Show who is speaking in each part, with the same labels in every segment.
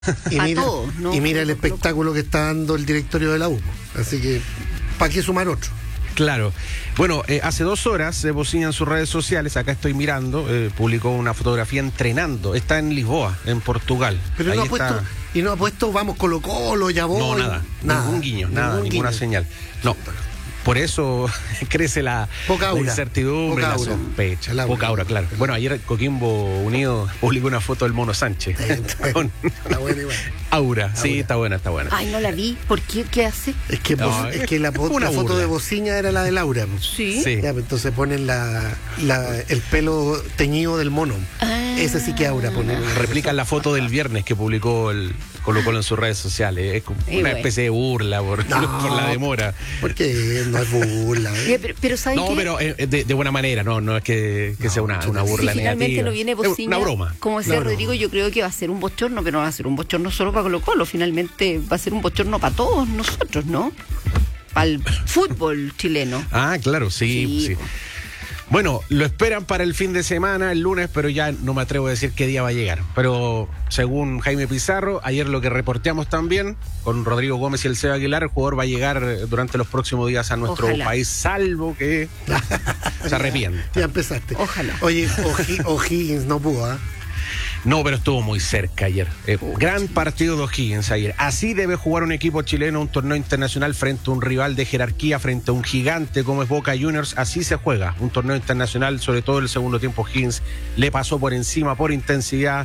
Speaker 1: Y mira el espectáculo que está dando el directorio de la U. Así que, ¿para qué sumar otro?
Speaker 2: Claro. Bueno, hace 2 horas Bocina en sus redes sociales, acá estoy mirando, publicó una fotografía entrenando. Está en Lisboa, en Portugal.
Speaker 1: Pero no ha puesto vamos Colo-Colo, ya voy.
Speaker 2: No, nada. Ningún guiño, ninguna señal. No. Por eso crece la incertidumbre, la sospecha. Poca aura, claro. Bueno, ayer Coquimbo Unido publicó una foto del Mono Sánchez.
Speaker 1: Está buena igual.
Speaker 2: Aura, sí, está buena.
Speaker 3: Ay, no la vi. ¿Por qué? ¿Qué hace?
Speaker 1: Es que la foto de Bocina era la de Laura.
Speaker 3: Sí.
Speaker 1: Ya, entonces ponen el pelo teñido del mono. Ese sí que Aura pone.
Speaker 2: Replican la foto del viernes que publicó el Colo-Colo en sus redes sociales. Es como una especie de burla por la demora.
Speaker 1: Porque no es burla.
Speaker 3: Pero ¿sabes qué?
Speaker 2: Pero de buena manera, no es que sea una burla negativa.
Speaker 3: Finalmente no viene Bocina.
Speaker 2: Una broma.
Speaker 3: Como decía Rodrigo, yo creo que va a ser un bochorno, pero no va a ser un bochorno solo para Colo-Colo. Finalmente va a ser un bochorno para todos nosotros, ¿no? Para el fútbol chileno.
Speaker 2: Ah, claro, sí. Bueno, lo esperan para el fin de semana, el lunes, pero ya no me atrevo a decir qué día va a llegar. Pero según Jaime Pizarro, ayer lo que reporteamos también con Rodrigo Gómez y el Seba Aguilar, el jugador va a llegar durante los próximos días a nuestro país, salvo que se arrepienta.
Speaker 1: Ya empezaste.
Speaker 3: Ojalá.
Speaker 1: Oye, O'Higgins no pudo, ¿eh?
Speaker 2: No, pero estuvo muy cerca ayer. Gran partido de O'Higgins ayer. Así debe jugar un equipo chileno un torneo internacional frente a un rival de jerarquía, frente a un gigante como es Boca Juniors. Así se juega un torneo internacional, sobre todo el segundo tiempo. O'Higgins le pasó por encima, por intensidad,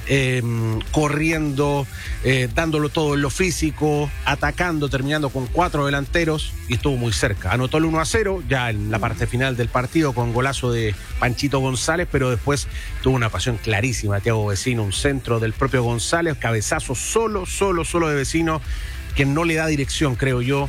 Speaker 2: corriendo, dándolo todo en lo físico, atacando, terminando con 4 delanteros y estuvo muy cerca. Anotó el 1-0 ya en la parte final del partido con golazo de Panchito González, pero después tuvo una ocasión clarísima Thiago Vecino, un centro del propio González, cabezazo solo de Vecino, que no le da dirección, creo yo.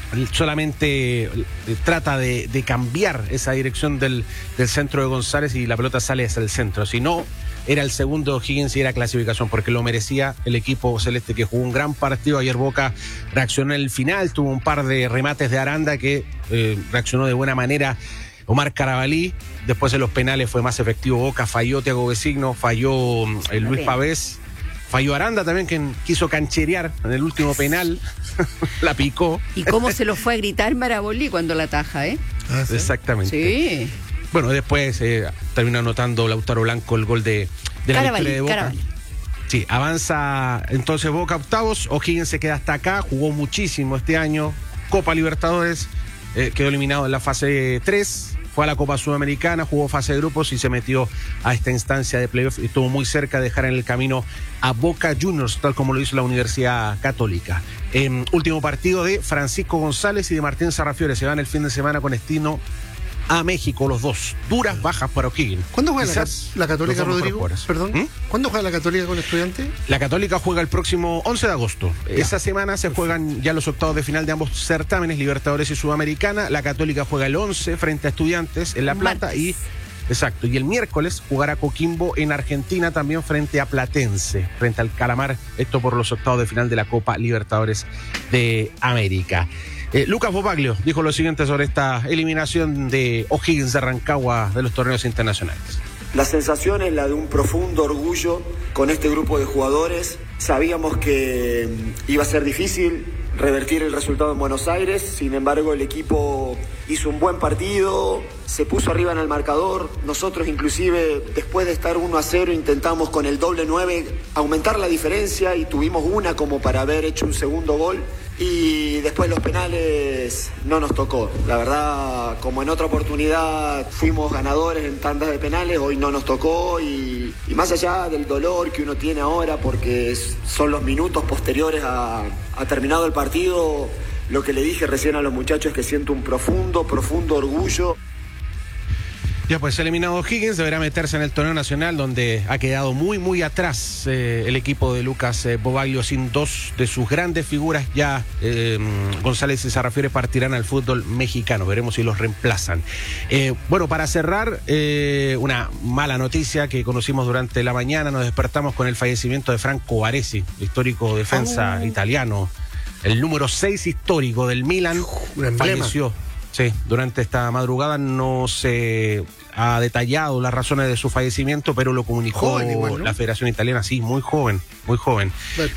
Speaker 2: Solamente trata de cambiar esa dirección del centro de González y la pelota sale hacia el centro. Si no, era el segundo O'Higgins y era clasificación, porque lo merecía el equipo celeste, que jugó un gran partido. Ayer Boca reaccionó en el final, tuvo un par de remates de Aranda que reaccionó de buena manera Omar Carabalí. Después en los penales fue más efectivo Boca, falló Thiago Vecino, falló Luis Pavés. Falló Aranda también, que quiso cancherear en el último penal. La picó.
Speaker 3: ¿Y cómo se lo fue a gritar Marabolí cuando la ataja, ¿Sí?
Speaker 2: Exactamente.
Speaker 3: Sí.
Speaker 2: Bueno, después termina anotando Lautaro Blanco el gol de la victoria de Boca.
Speaker 3: Carabalí.
Speaker 2: Sí, avanza entonces Boca octavos. O'Higgins se queda hasta acá, jugó muchísimo este año. Copa Libertadores, quedó eliminado en la fase 3. Fue a la Copa Sudamericana, jugó fase de grupos y se metió a esta instancia de playoff. Estuvo muy cerca de dejar en el camino a Boca Juniors, tal como lo hizo la Universidad Católica. Último partido de Francisco González y de Martín Sarrafiore. Se van el fin de semana con destino a México, los dos. Duras bajas para O'Higgins.
Speaker 1: ¿Cuándo juega la Católica, Rodrigo? Perdón. ¿Cuándo juega la Católica con Estudiantes?
Speaker 2: La Católica juega el próximo 11 de agosto. Esa semana se juegan ya los octavos de final de ambos certámenes, Libertadores y Sudamericana. La Católica juega el 11 frente a Estudiantes en La Plata y el miércoles jugará Coquimbo en Argentina también frente a Platense, frente al Calamar, esto por los octavos de final de la Copa Libertadores de América. Lucas Bobaglio dijo lo siguiente sobre esta eliminación de O'Higgins de Rancagua de los torneos internacionales.
Speaker 4: La sensación es la de un profundo orgullo con este grupo de jugadores. Sabíamos que iba a ser difícil revertir el resultado en Buenos Aires, sin embargo el equipo hizo un buen partido, se puso arriba en el marcador. Nosotros inclusive después de estar 1-0 intentamos con el doble 9 aumentar la diferencia y tuvimos una como para haber hecho un segundo gol. Y después los penales no nos tocó. La verdad, como en otra oportunidad fuimos ganadores en tandas de penales, hoy no nos tocó y más allá del dolor que uno tiene ahora porque son los minutos posteriores a terminado el partido, lo que le dije recién a los muchachos es que siento un profundo orgullo.
Speaker 2: Ya pues, eliminado O'Higgins, deberá meterse en el torneo nacional, donde ha quedado muy atrás el equipo de Lucas Bobaglio, sin 2 de sus grandes figuras. Ya González y Sarrafiore partirán al fútbol mexicano, veremos si los reemplazan. Bueno, para cerrar, una mala noticia que conocimos durante la mañana. Nos despertamos con el fallecimiento de Franco Baresi, histórico defensa italiano, el número 6 histórico del Milan. Falleció. Sí, durante esta madrugada no se ha detallado las razones de su fallecimiento, pero lo comunicó
Speaker 1: Joven igual, ¿no?
Speaker 2: la Federación Italiana, sí, muy joven, muy joven.